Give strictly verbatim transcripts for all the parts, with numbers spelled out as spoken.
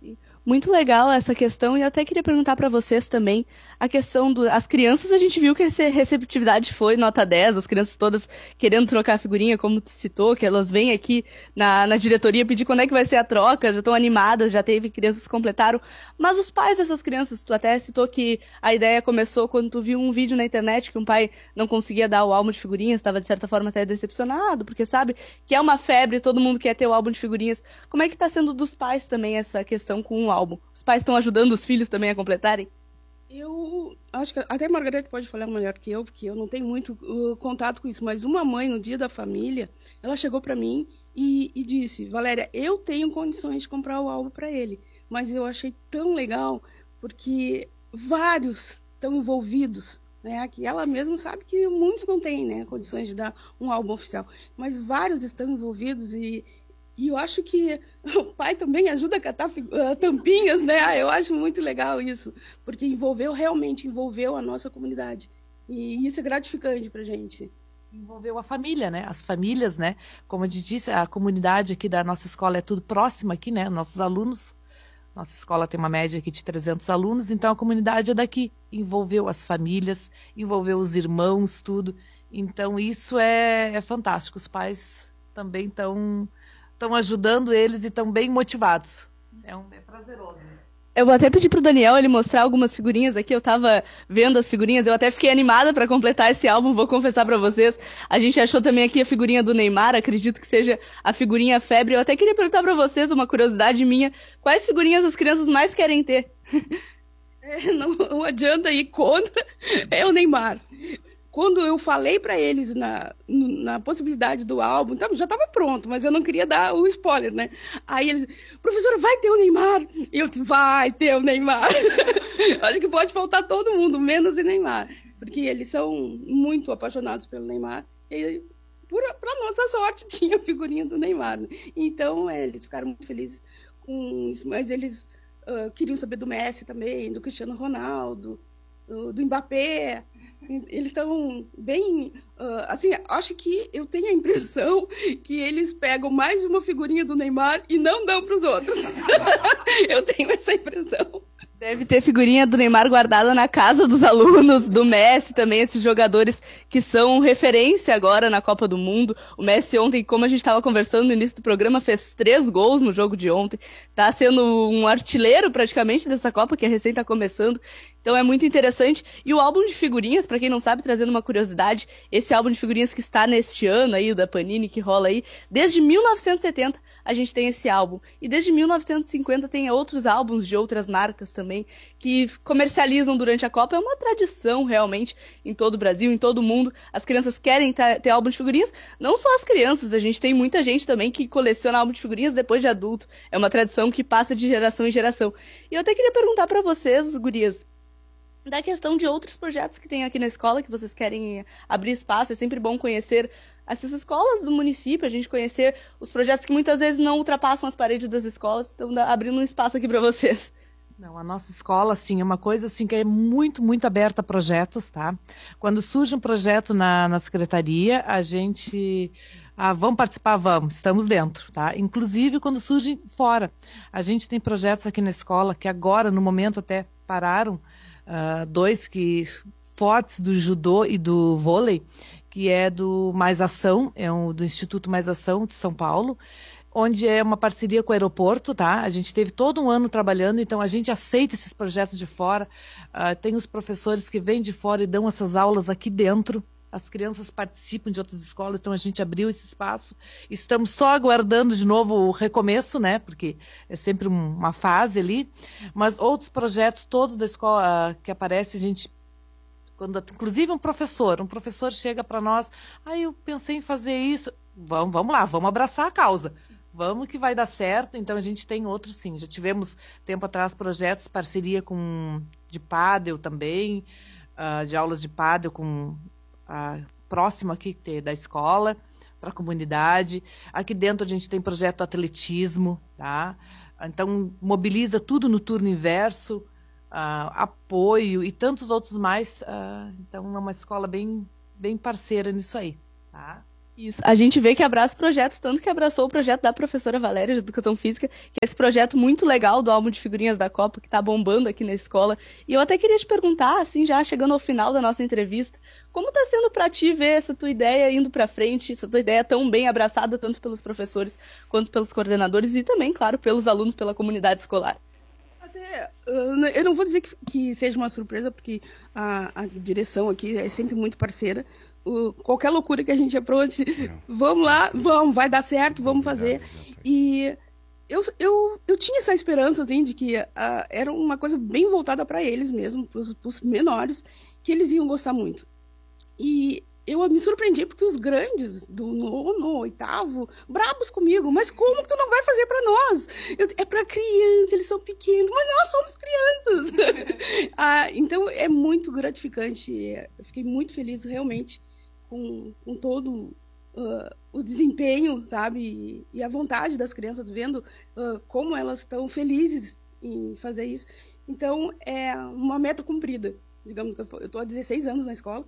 Muito legal essa questão, e eu até queria perguntar para vocês também a questão das as crianças. A gente viu que a receptividade foi nota dez, as crianças todas querendo trocar figurinha, como tu citou, que elas vêm aqui na, na diretoria pedir quando é que vai ser a troca, já estão animadas, já teve crianças que completaram, mas os pais dessas crianças, tu até citou que a ideia começou quando tu viu um vídeo na internet que um pai não conseguia dar o álbum de figurinhas, estava de certa forma até decepcionado, porque sabe que é uma febre, todo mundo quer ter o álbum de figurinhas. Como é que está sendo dos pais também essa questão com o álbum? Os pais estão ajudando os filhos também a completarem? Eu acho que até a Margarete pode falar melhor que eu, porque eu não tenho muito uh, contato com isso, mas uma mãe, no dia da família, ela chegou para mim e, e disse: Valéria, eu tenho condições de comprar o álbum para ele, mas eu achei tão legal, porque vários estão envolvidos, né? Que ela mesma sabe que muitos não têm, né, condições de dar um álbum oficial, mas vários estão envolvidos e E eu acho que o pai também ajuda a catar uh, tampinhas, né? Ah, eu acho muito legal isso, porque envolveu, realmente envolveu a nossa comunidade. E isso é gratificante para a gente. Envolveu a família, né? As famílias, né? Como a gente disse, a comunidade aqui da nossa escola é tudo próximo aqui, né? Nossos alunos, nossa escola tem uma média aqui de trezentos alunos, então a comunidade é daqui. Envolveu as famílias, envolveu os irmãos, tudo. Então isso é, é fantástico. Os pais também estão... estão ajudando eles e estão bem motivados. É, um, é prazeroso. Eu vou até pedir pro Daniel ele mostrar algumas figurinhas aqui. Eu tava vendo as figurinhas, eu até fiquei animada para completar esse álbum, vou confessar para vocês. A gente achou também aqui a figurinha do Neymar, acredito que seja a figurinha febre. Eu até queria perguntar para vocês, uma curiosidade minha, quais figurinhas as crianças mais querem ter? É, não, não adianta ir contra, é o Neymar. Quando eu falei para eles na, na possibilidade do álbum, então, já estava pronto, mas eu não queria dar o spoiler, né? Aí eles, professora, vai ter o Neymar? E eu disse, vai ter o Neymar. Acho que pode faltar todo mundo, menos o Neymar. Porque eles são muito apaixonados pelo Neymar. E, para nossa sorte, tinha a figurinha do Neymar. Né? Então, é, eles ficaram muito felizes com isso. Mas eles uh, queriam saber do Messi também, do Cristiano Ronaldo, do, do Mbappé. Eles estão bem... Uh, assim, acho que eu tenho a impressão que eles pegam mais uma figurinha do Neymar e não dão para os outros. Eu tenho essa impressão. Deve ter figurinha do Neymar guardada na casa dos alunos, do Messi também, esses jogadores que são referência agora na Copa do Mundo. O Messi ontem, como a gente estava conversando no início do programa, fez três gols no jogo de ontem. Tá sendo um artilheiro praticamente dessa Copa, que recém está começando. Então é muito interessante. E o álbum de figurinhas, para quem não sabe, trazendo uma curiosidade, esse álbum de figurinhas que está neste ano aí, o da Panini, que rola aí, desde mil novecentos e setenta a gente tem esse álbum. E desde mil novecentos e cinquenta tem outros álbuns de outras marcas também, que comercializam durante a Copa. É uma tradição, realmente, em todo o Brasil, em todo o mundo. As crianças querem ter álbum de figurinhas. Não só as crianças, a gente tem muita gente também que coleciona álbum de figurinhas depois de adulto. É uma tradição que passa de geração em geração. E eu até queria perguntar para vocês, gurias, da questão de outros projetos que tem aqui na escola, que vocês querem abrir espaço. É sempre bom conhecer essas escolas do município, a gente conhecer os projetos que muitas vezes não ultrapassam as paredes das escolas. Então, abrindo um espaço aqui para vocês. Não, a nossa escola, assim, é uma coisa assim que é muito, muito aberta a projetos, tá? Quando surge um projeto na, na secretaria, a gente... Ah, vamos participar? Vamos, estamos dentro, tá? Inclusive quando surgem fora. A gente tem projetos aqui na escola que agora, no momento, até pararam, uh, dois que fortes do judô e do vôlei, que é do Mais Ação, é um, do Instituto Mais Ação de São Paulo, onde é uma parceria com o aeroporto, tá? A gente teve todo um ano trabalhando, então a gente aceita esses projetos de fora. Uh, tem os professores que vêm de fora e dão essas aulas aqui dentro. As crianças participam de outras escolas, então a gente abriu esse espaço. Estamos só aguardando de novo o recomeço, né? Porque é sempre um, uma fase ali. Mas outros projetos, todos da escola uh, que aparecem, a gente... Quando, inclusive um professor, um professor chega para nós, ah, eu pensei em fazer isso. Vamos, vamos lá, vamos abraçar a causa. Vamos que vai dar certo. Então a gente tem outros sim. Já tivemos tempo atrás projetos, parceria com de pádel também, uh, de aulas de pádel com a próximo aqui da escola, para a comunidade. Aqui dentro a gente tem projeto atletismo, tá? Então mobiliza tudo no turno inverso, uh, apoio e tantos outros mais. Uh, então é uma escola bem, bem parceira nisso aí, tá? Isso. A gente vê que abraça projetos, tanto que abraçou o projeto da professora Valéria de Educação Física, que é esse projeto muito legal do álbum de figurinhas da Copa, que tá bombando aqui na escola. E eu até queria te perguntar, assim, já chegando ao final da nossa entrevista, como tá sendo pra ti ver essa tua ideia indo pra frente, essa tua ideia tão bem abraçada, tanto pelos professores quanto pelos coordenadores e também, claro, pelos alunos, pela comunidade escolar? Até, eu não vou dizer que, que seja uma surpresa, porque a, a direção aqui é sempre muito parceira. O, qualquer loucura que a gente apronte, vamos lá, vamos, vai dar certo, vamos fazer. E eu, eu, eu tinha essa esperança, assim, de que uh, era uma coisa bem voltada para eles mesmo, para os menores, que eles iam gostar muito. E eu me surpreendi porque os grandes, do nono, oitavo, brabos comigo, mas como que tu não vai fazer para nós? Eu, é para criança, eles são pequenos, mas nós somos crianças. ah, então é muito gratificante, eu fiquei muito feliz realmente com, com todo uh, o desempenho, sabe, e, e a vontade das crianças, vendo uh, como elas estão felizes em fazer isso. Então é uma meta cumprida, digamos que eu estou há dezesseis anos na escola,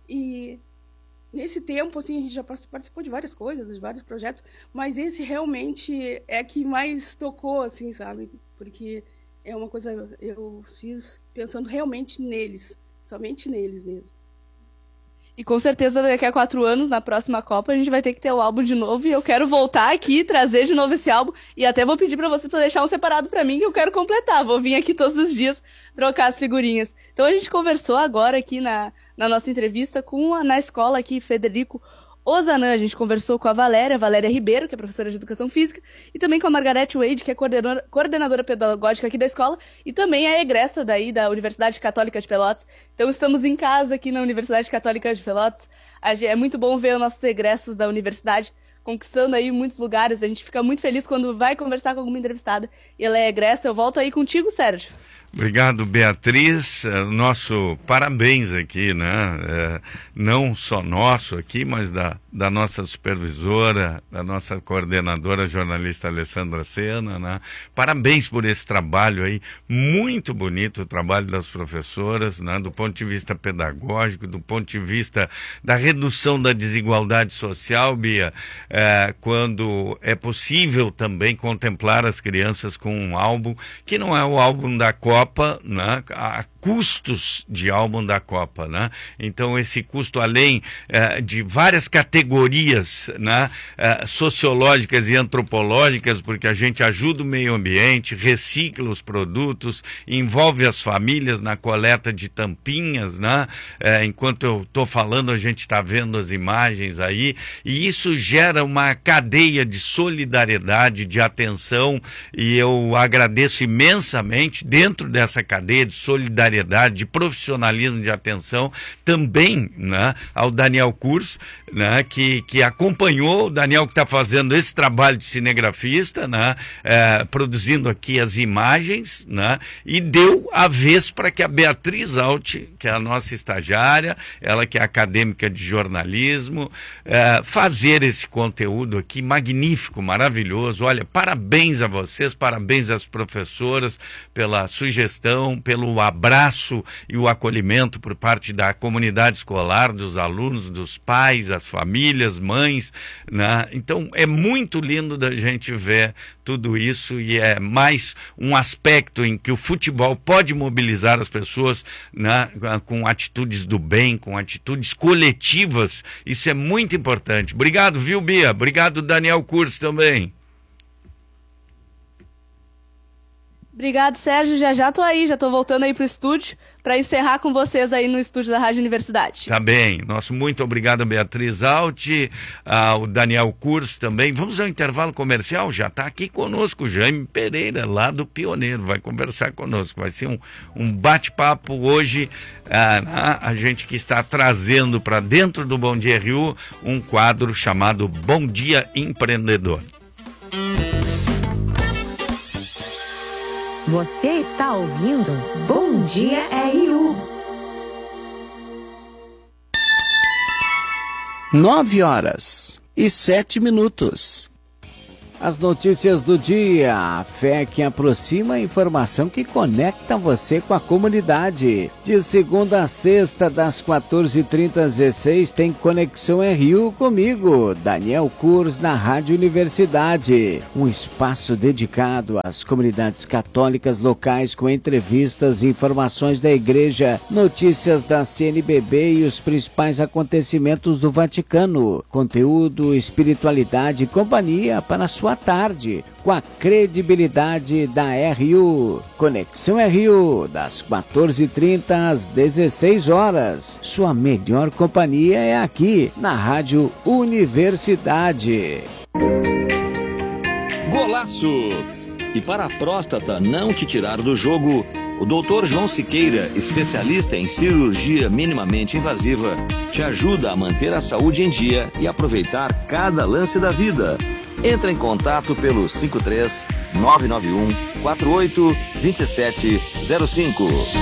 e nesse tempo, assim, a gente já participou de várias coisas, de vários projetos, mas esse realmente é que mais tocou, assim, sabe? Porque é uma coisa eu fiz pensando realmente neles, somente neles mesmo. E com certeza daqui a quatro anos, na próxima Copa, a gente vai ter que ter o álbum de novo. E eu quero voltar aqui, trazer de novo esse álbum. E até vou pedir pra você deixar um separado pra mim, que eu quero completar. Vou vir aqui todos os dias trocar as figurinhas. Então a gente conversou agora aqui na, na nossa entrevista com a, na escola aqui, Federico Ozanam. A gente conversou com a Valéria, Valéria Ribeiro, que é professora de Educação Física, e também com a Margarete Wade, que é coordenadora, coordenadora pedagógica aqui da escola, e também é egressa daí da Universidade Católica de Pelotas. Então estamos em casa aqui na Universidade Católica de Pelotas. É muito bom ver os nossos egressos da universidade conquistando aí muitos lugares. A gente fica muito feliz quando vai conversar com alguma entrevistada e ela é egressa. Eu volto aí contigo, Sérgio. Obrigado, Beatriz. Nosso parabéns aqui, né? É, não só nosso aqui, mas da, da nossa supervisora, da nossa coordenadora jornalista Alessandra Sena, né? Parabéns por esse trabalho aí, muito bonito o trabalho das professoras, né? Do ponto de vista pedagógico, do ponto de vista da redução da desigualdade social, Bia, é, quando é possível também contemplar as crianças com um álbum, que não é o álbum da Copa, né, a custos de álbum da Copa, né? Então esse custo, além eh, de várias categorias, né, eh, sociológicas e antropológicas, porque a gente ajuda o meio ambiente, recicla os produtos, envolve as famílias na coleta de tampinhas, né? Eh, enquanto eu estou falando, a gente está vendo as imagens aí, e isso gera uma cadeia de solidariedade, de atenção, e eu agradeço imensamente, dentro dessa cadeia de solidariedade, de profissionalismo, de atenção, também, né, ao Daniel Kurz, né, que, que acompanhou o Daniel, que está fazendo esse trabalho de cinegrafista, né, é, produzindo aqui as imagens, né, e deu a vez para que a Beatriz Alt, que é a nossa estagiária, ela que é acadêmica de jornalismo, é, fazer esse conteúdo aqui magnífico, maravilhoso. Olha, parabéns a vocês, parabéns às professoras pela sugestão, pelo abraço e o acolhimento por parte da comunidade escolar, dos alunos, dos pais, as famílias, mães, né? Então é muito lindo da gente ver tudo isso, e é mais um aspecto em que o futebol pode mobilizar as pessoas, né, com atitudes do bem, com atitudes coletivas. Isso é muito importante. Obrigado, viu, Bia? Obrigado, Daniel Kurz, também. Obrigado, Sérgio. Já já tô aí, já tô voltando aí pro estúdio para encerrar com vocês aí no estúdio da Rádio Universidade. Tá bem. Nosso muito obrigado, Beatriz Alt, ao Daniel Kurz também. Vamos ao intervalo comercial. Já tá aqui conosco o Jaime Pereira, lá do Pioneiro. Vai conversar conosco. Vai ser um, um bate-papo hoje. Ah, a gente que está trazendo para dentro do Bom Dia R U um quadro chamado Bom Dia Empreendedor. Você está ouvindo Bom Dia R U. Nove horas e sete minutos. As notícias do dia, a fé que aproxima, a informação que conecta você com a comunidade. De segunda a sexta, das quatorze e trinta às dezesseis, tem Conexão R U comigo, Daniel Kurz, na Rádio Universidade. Um espaço dedicado às comunidades católicas locais com entrevistas, informações da igreja, notícias da C N B B e os principais acontecimentos do Vaticano. Conteúdo, espiritualidade e companhia para a sua tarde, com a credibilidade da R U. Conexão R U, das quatorze e trinta às dezesseis horas. Sua melhor companhia é aqui, na Rádio Universidade. Golaço! E para a próstata não te tirar do jogo, o doutor João Siqueira, especialista em cirurgia minimamente invasiva, te ajuda a manter a saúde em dia e aproveitar cada lance da vida. Entra em contato pelo cinco três nove nove um quatro oito dois sete zero cinco.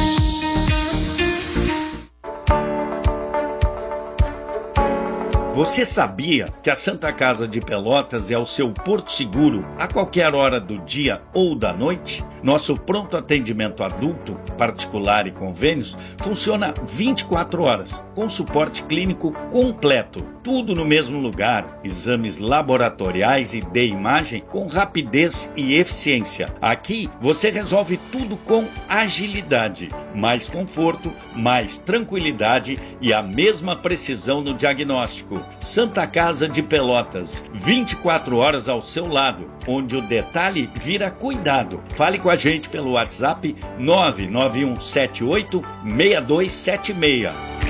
Você sabia que a Santa Casa de Pelotas é o seu porto seguro a qualquer hora do dia ou da noite? Nosso pronto atendimento adulto, particular e convênios funciona vinte e quatro horas, com suporte clínico completo. Tudo no mesmo lugar, exames laboratoriais e de imagem com rapidez e eficiência. Aqui você resolve tudo com agilidade, mais conforto, mais tranquilidade e a mesma precisão no diagnóstico. Santa Casa de Pelotas, vinte e quatro horas ao seu lado, onde o detalhe vira cuidado. Fale com a gente pelo WhatsApp nove nove um sete oito seis dois sete seis.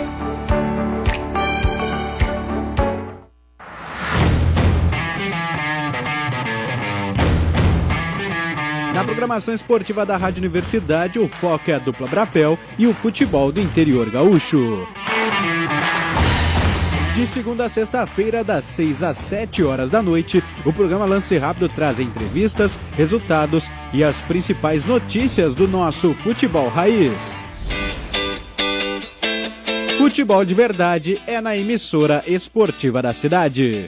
Na programação esportiva da Rádio Universidade, o foco é a dupla Brapel e o futebol do interior gaúcho. De segunda a sexta-feira, das seis às sete horas da noite, o programa Lance Rápido traz entrevistas, resultados e as principais notícias do nosso futebol raiz. Futebol de verdade é na emissora esportiva da cidade.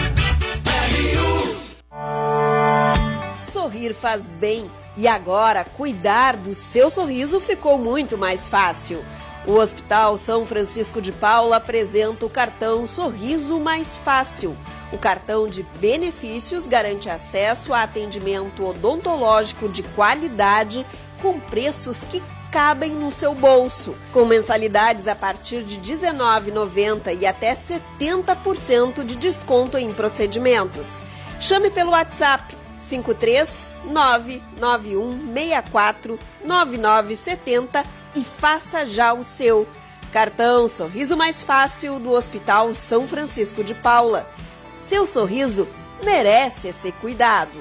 Sorrir faz bem e agora cuidar do seu sorriso ficou muito mais fácil. O Hospital São Francisco de Paula apresenta o cartão Sorriso Mais Fácil. O cartão de benefícios garante acesso a atendimento odontológico de qualidade com preços que cabem no seu bolso, com mensalidades a partir de dezenove reais e noventa centavos e até setenta por cento de desconto em procedimentos. Chame pelo WhatsApp cinco três nove nove um seis quatro nove nove sete zero e faça já o seu. Cartão Sorriso Mais Fácil do Hospital São Francisco de Paula. Seu sorriso merece esse cuidado.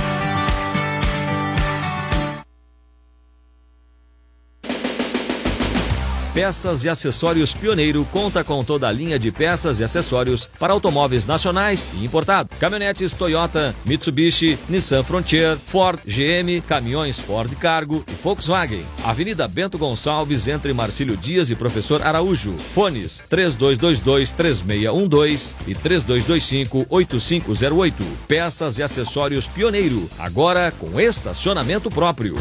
Peças e Acessórios Pioneiro conta com toda a linha de peças e acessórios para automóveis nacionais e importados. Caminhonetes Toyota, Mitsubishi, Nissan Frontier, Ford, G M, caminhões Ford Cargo e Volkswagen. Avenida Bento Gonçalves, entre Marcílio Dias e Professor Araújo. Fones três dois dois dois, três seis um dois e três dois dois cinco, oito cinco zero oito. Peças e Acessórios Pioneiro, agora com estacionamento próprio.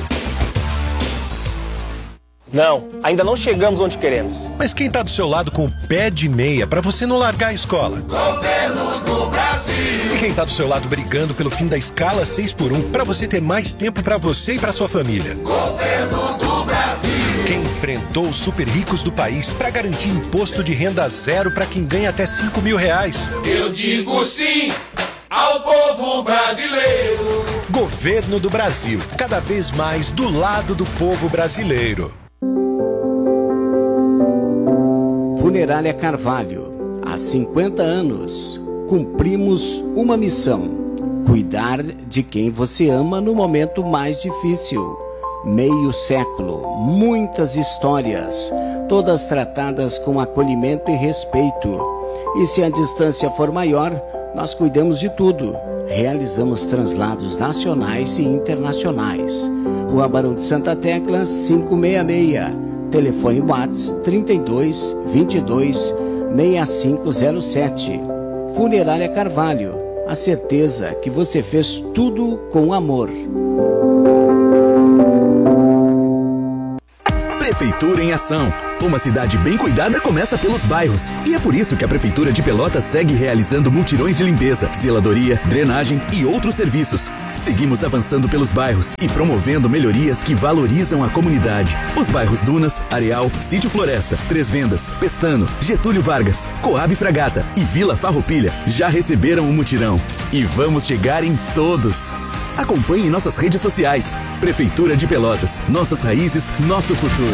Não, ainda não chegamos onde queremos. Mas quem tá do seu lado com o pé de meia pra você não largar a escola? Governo do Brasil! E quem tá do seu lado brigando pelo fim da escala seis por um pra você ter mais tempo pra você e pra sua família? Governo do Brasil! Quem enfrentou os super ricos do país pra garantir imposto de renda zero pra quem ganha até cinco mil reais? Eu digo sim ao povo brasileiro! Governo do Brasil, cada vez mais do lado do povo brasileiro. Funerária Carvalho, há cinquenta anos, cumprimos uma missão: cuidar de quem você ama no momento mais difícil. Meio século, muitas histórias, todas tratadas com acolhimento e respeito. E se a distância for maior, nós cuidamos de tudo. Realizamos translados nacionais e internacionais. Rua Barão de Santa Tecla, quinhentos e sessenta e seis. Telefone WhatsApp trinta e dois, vinte e dois, sessenta e cinco zero sete. Funerária Carvalho, a certeza que você fez tudo com amor. Prefeitura em Ação. Uma cidade bem cuidada começa pelos bairros. E é por isso que a Prefeitura de Pelotas segue realizando mutirões de limpeza, zeladoria, drenagem e outros serviços. Seguimos avançando pelos bairros e promovendo melhorias que valorizam a comunidade. Os bairros Dunas, Areal, Sítio Floresta, Três Vendas, Pestano, Getúlio Vargas, Coab Fragata e Vila Farroupilha já receberam o mutirão. E vamos chegar em todos. Acompanhe nossas redes sociais. Prefeitura de Pelotas. Nossas raízes, nosso futuro.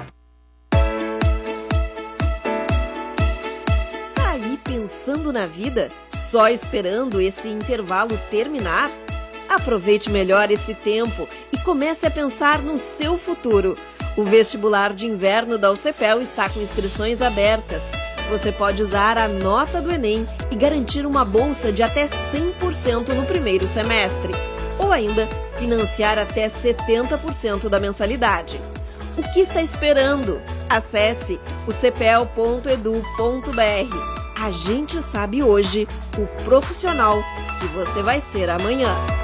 Tá aí pensando na vida? Só esperando esse intervalo terminar? Aproveite melhor esse tempo e comece a pensar no seu futuro. O vestibular de inverno da U C P E L está com inscrições abertas. Você pode usar a nota do Enem e garantir uma bolsa de até cem por cento no primeiro semestre. Ou ainda, financiar até setenta por cento da mensalidade. O que está esperando? Acesse o c p e l ponto e d u ponto b r. A gente sabe hoje o profissional que você vai ser amanhã.